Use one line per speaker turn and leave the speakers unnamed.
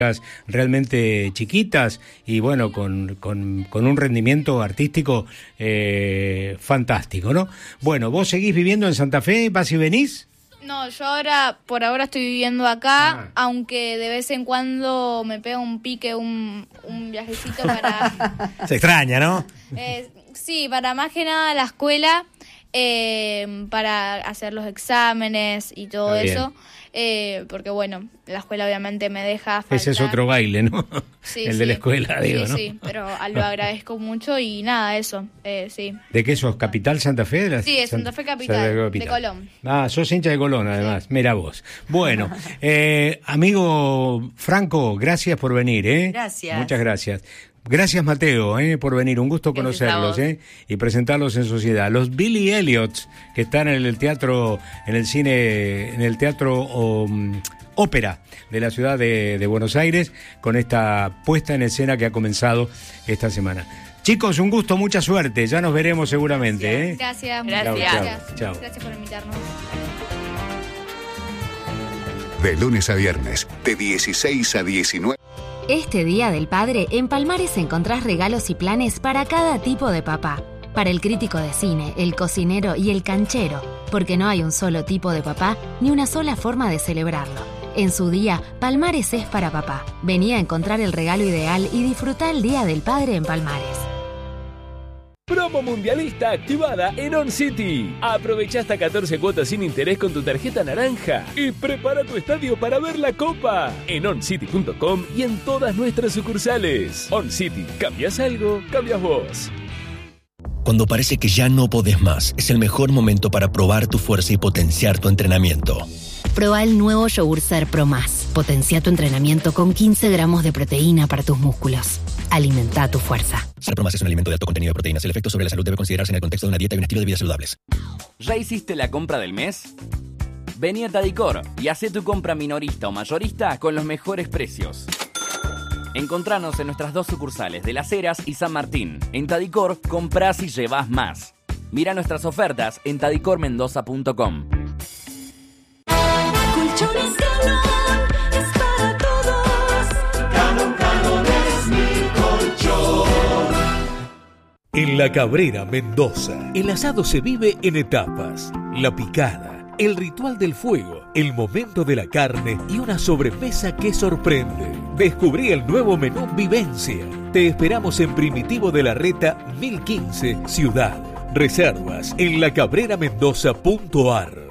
realmente chiquitas y bueno, con un rendimiento artístico fantástico, ¿no? Bueno, ¿vos seguís viviendo en Santa Fe? ¿Vas y venís?
No, yo por ahora estoy viviendo acá, aunque de vez en cuando me pega un pique, un viajecito para...
Se extraña, ¿no?
Sí, para más que nada la escuela, para hacer los exámenes y todo eso. Porque bueno, la escuela obviamente me deja faltar.
Ese es otro baile, ¿no?
Sí,
el de la escuela, digo, ¿no?
Sí, pero lo agradezco mucho y nada, eso, sí.
¿De qué sos? ¿Capital Santa Fe?
Sí, de Santa Fe Capital, de Colón.
Ah, sos hincha de Colón, además, mira vos. Bueno, amigo Franco, gracias por venir,
Gracias.
Muchas gracias. Gracias, Mateo, por venir. Un gusto conocerlos, y presentarlos en sociedad. Los Billy Elliots, que están en el teatro, en el cine, en el teatro ópera de la ciudad de Buenos Aires, con esta puesta en escena que ha comenzado esta semana. Chicos, un gusto, mucha suerte. Ya nos veremos seguramente.
Gracias.
Chao.
Gracias por invitarnos.
De lunes a viernes, de 16 a 19.
Este Día del Padre, en Palmares encontrás regalos y planes para cada tipo de papá. Para el crítico de cine, el cocinero y el canchero, porque no hay un solo tipo de papá ni una sola forma de celebrarlo. En su día, Palmares es para papá. Vení a encontrar el regalo ideal y disfrutá el Día del Padre en Palmares.
Promo mundialista activada en On City. Aprovecha hasta 14 cuotas sin interés con tu tarjeta naranja y prepara tu estadio para ver la Copa en oncity.com y en todas nuestras sucursales. On City, ¿cambias algo? Cambias vos.
Cuando parece que ya no podés más, es el mejor momento para probar tu fuerza y potenciar tu entrenamiento.
Proba el nuevo Yogur Ser Pro Más. Potencia tu entrenamiento con 15 gramos de proteína para tus músculos. Alimenta tu fuerza.
Ser Pro Más es un alimento de alto contenido de proteínas. El efecto sobre la salud debe considerarse en el contexto de una dieta y un estilo de vida saludables.
¿Ya hiciste la compra del mes? Vení a Tadicor y hacé tu compra minorista o mayorista con los mejores precios. Encontranos en nuestras 2 sucursales de Las Heras y San Martín. En Tadicor, comprás y llevás más. Mira nuestras ofertas en tadicormendoza.com.
Colchones Galón es para todos. Galón es mi colchón.
En La Cabrera, Mendoza, el asado se vive en etapas. La picada, el ritual del fuego, el momento de la carne y una sobremesa que sorprende. Descubrí el nuevo menú Vivencia. Te esperamos en Primitivo de la Reta 1015, Ciudad. Reservas en lacabreramendoza.ar.